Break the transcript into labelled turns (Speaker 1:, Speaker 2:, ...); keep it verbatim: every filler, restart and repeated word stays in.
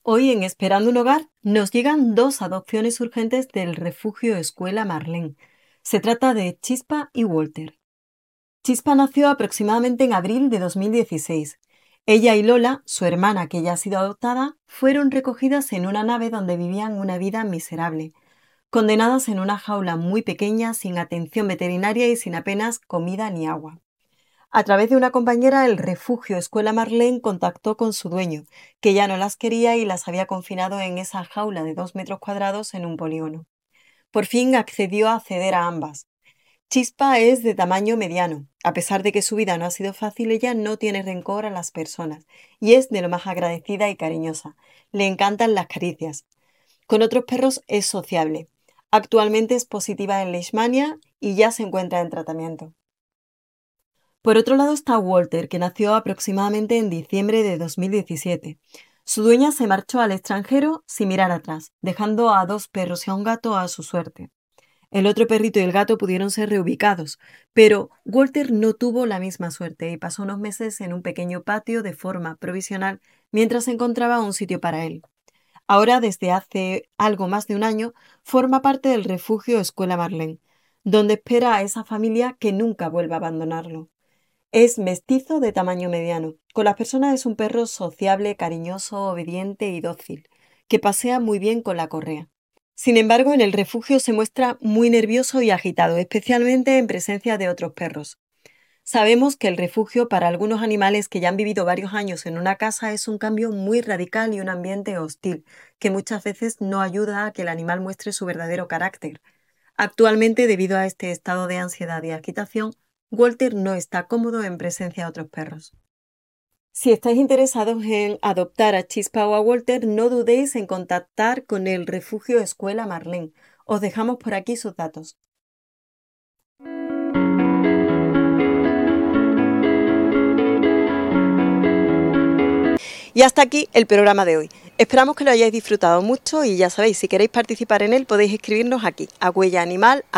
Speaker 1: Hoy en Esperando un Hogar nos llegan dos adopciones urgentes del refugio Escuela Marlene. Se trata de Chispa y Walter. Chispa nació aproximadamente en abril de dos mil dieciséis. Ella y Lola, su hermana que ya ha sido adoptada, fueron recogidas en una nave donde vivían una vida miserable, condenadas en una jaula muy pequeña, sin atención veterinaria y sin apenas comida ni agua. A través de una compañera, el refugio Escuela Marlene contactó con su dueño, que ya no las quería y las había confinado en esa jaula de dos metros cuadrados en un polígono. Por fin accedió a ceder a ambas. Chispa es de tamaño mediano. A pesar de que su vida no ha sido fácil, ella no tiene rencor a las personas y es de lo más agradecida y cariñosa. Le encantan las caricias. Con otros perros es sociable. Actualmente es positiva en Leishmania y ya se encuentra en tratamiento. Por otro lado está Walter, que nació aproximadamente en diciembre de dos mil diecisiete. Su dueña se marchó al extranjero sin mirar atrás, dejando a dos perros y a un gato a su suerte. El otro perrito y el gato pudieron ser reubicados, pero Walter no tuvo la misma suerte y pasó unos meses en un pequeño patio de forma provisional mientras encontraba un sitio para él. Ahora, desde hace algo más de un año, forma parte del refugio Escuela Marlene, donde espera a esa familia que nunca vuelva a abandonarlo. Es mestizo de tamaño mediano. Con las personas es un perro sociable, cariñoso, obediente y dócil, que pasea muy bien con la correa. Sin embargo, en el refugio se muestra muy nervioso y agitado, especialmente en presencia de otros perros. Sabemos que el refugio para algunos animales que ya han vivido varios años en una casa es un cambio muy radical y un ambiente hostil, que muchas veces no ayuda a que el animal muestre su verdadero carácter. Actualmente, debido a este estado de ansiedad y agitación, Walter no está cómodo en presencia de otros perros. Si estáis interesados en adoptar a Chispa o a Walter, no dudéis en contactar con el refugio Escuela Marlene. Os dejamos por aquí sus datos. Y hasta aquí el programa de hoy. Esperamos que lo hayáis disfrutado mucho y ya sabéis, si queréis participar en él podéis escribirnos aquí, a huella animal.